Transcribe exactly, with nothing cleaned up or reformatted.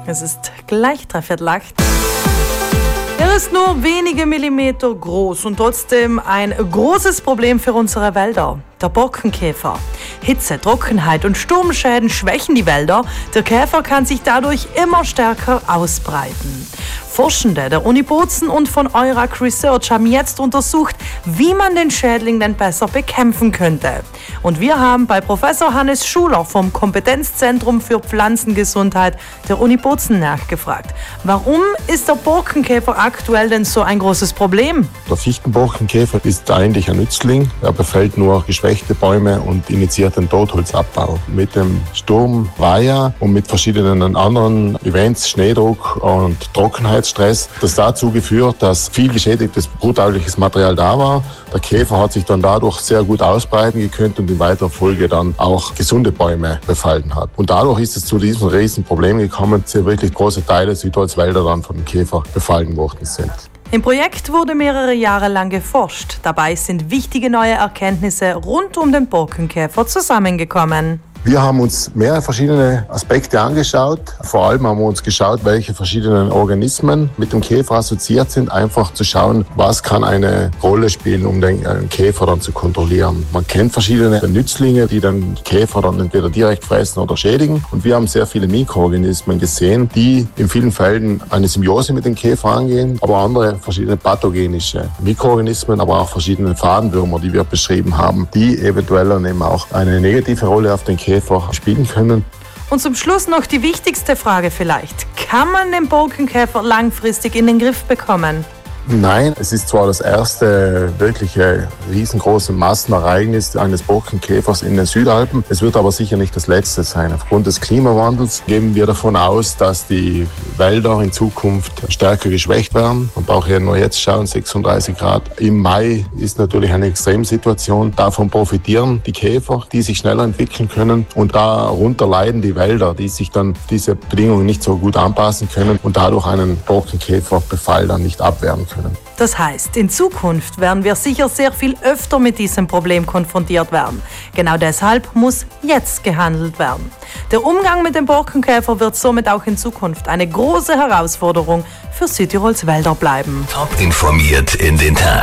Es ist gleich dreiviertel acht. Er ist nur wenige Millimeter groß und trotzdem ein großes Problem für unsere Wälder. Der Borkenkäfer. Hitze, Trockenheit und Sturmschäden schwächen die Wälder. Der Käfer kann sich dadurch immer stärker ausbreiten. Forschende der Uni Bozen und von Eurac Research haben jetzt untersucht, wie man den Schädling denn besser bekämpfen könnte. Und wir haben bei Professor Hannes Schuler vom Kompetenzzentrum für Pflanzengesundheit der Uni Bozen nachgefragt. Warum ist der Borkenkäfer aktuell denn so ein großes Problem? Der Fichtenborkenkäfer ist eigentlich ein Nützling. Er befällt nur geschwächte Bäume und initiiert den Totholzabbau. Mit dem Sturm Vaja und mit verschiedenen anderen Events, Schneedruck und Trockenheitsstress, das dazu geführt, dass viel geschädigtes, bruttaugliches Material da war. Der Käfer hat sich dann dadurch sehr gut ausbreiten gekönnt und in weiterer Folge dann auch gesunde Bäume befallen hat. Und dadurch ist es zu diesem riesen Problem gekommen, dass wirklich große Teile Südholzwälder dann von dem Käfer befallen worden sind. Im Projekt wurde mehrere Jahre lang geforscht. Dabei sind wichtige neue Erkenntnisse rund um den Borkenkäfer zusammengekommen. Wir haben uns mehrere verschiedene Aspekte angeschaut. Vor allem haben wir uns geschaut, welche verschiedenen Organismen mit dem Käfer assoziiert sind. Einfach zu schauen, was kann eine Rolle spielen, um den Käfer dann zu kontrollieren. Man kennt verschiedene Nützlinge, die den Käfer dann entweder direkt fressen oder schädigen. Und wir haben sehr viele Mikroorganismen gesehen, die in vielen Fällen eine Symbiose mit dem Käfer angehen, aber andere verschiedene pathogenische Mikroorganismen, aber auch verschiedene Fadenwürmer, die wir beschrieben haben, die eventuell dann eben auch eine negative Rolle auf den Käfer spielen können. Und zum Schluss noch die wichtigste Frage vielleicht. Kann man den Borkenkäfer langfristig in den Griff bekommen? Nein, es ist zwar das erste wirkliche riesengroße Massenereignis eines Borkenkäfers in den Südalpen. Es wird aber sicher nicht das letzte sein. Aufgrund des Klimawandels gehen wir davon aus, dass die Wälder in Zukunft stärker geschwächt werden. Man braucht ja nur jetzt schauen, sechsunddreißig Grad. Im Mai ist natürlich eine Extremsituation. Davon profitieren die Käfer, die sich schneller entwickeln können. Und darunter leiden die Wälder, die sich dann diese Bedingungen nicht so gut anpassen können und dadurch einen Borkenkäferbefall dann nicht abwehren können. Das heißt, in Zukunft werden wir sicher sehr viel öfter mit diesem Problem konfrontiert werden. Genau deshalb muss jetzt gehandelt werden. Der Umgang mit dem Borkenkäfer wird somit auch in Zukunft eine große Herausforderung für Südtirols Wälder bleiben. Top informiert in den Tag.